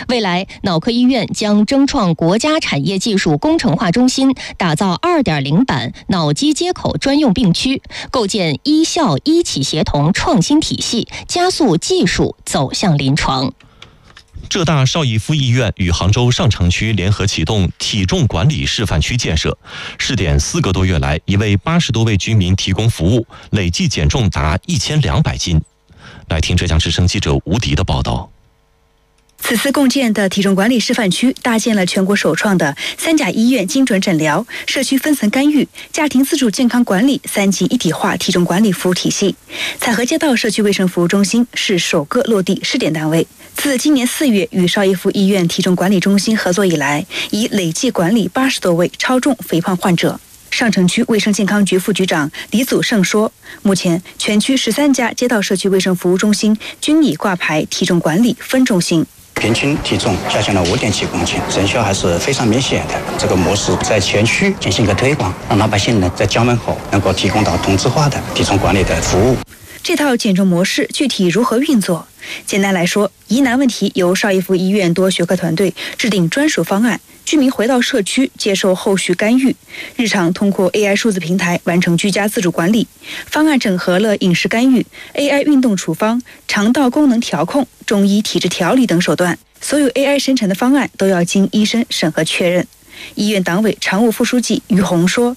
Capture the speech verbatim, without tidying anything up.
未来，脑科医院将争创国家产业技术工程化中心，打造 二点零 版脑机接口专用病区，构建医校医企协同创新体系，加速技术走向临床。 浙大邵逸夫医院与杭州上城区联合启动体重管理示范区建设，试点四个多月来，已为八十多位居民提供服务，累计减重达一千两百斤。来听浙江之声记者吴迪的报道。 此次共建的体重管理示范区搭建了全国首创的三甲医院精准诊疗、社区分层干预、家庭自主健康管理三级一体化体重管理服务体系。彩河街道社区卫生服务中心是首个落地试点单位。自今年四月与邵逸夫医院体重管理中心合作以来，已累计管理八十多位超重肥胖患者。上城区卫生健康局副局长李祖胜说，目前全区十三家街道社区卫生服务中心均已挂牌体重管理分中心。 平均体重下降了五点七公斤，成效还是非常明显的。这个模式在全区进行一个推广，让老百姓呢在交门口能够提供到同质化的体重管理的服务。 这套减重模式具体如何运作？简单来说，疑难问题由邵逸夫医院多学科团队制定专属方案，居民回到社区接受后续干预，日常通过 A I 数字平台完成居家自主管理。方案整合了饮食干预、A I 运动处方、肠道功能调控、中医体质调理等手段。所有 A I 生成的方案都要经医生审核确认。医院党委常务副书记于红说，